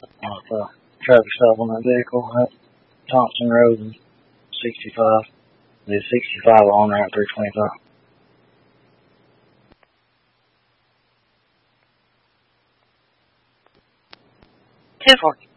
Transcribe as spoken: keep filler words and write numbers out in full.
off uh, Travis help on that vehicle at Thompson Road and sixty-five. The sixty-five on there at three twenty-five. two forty.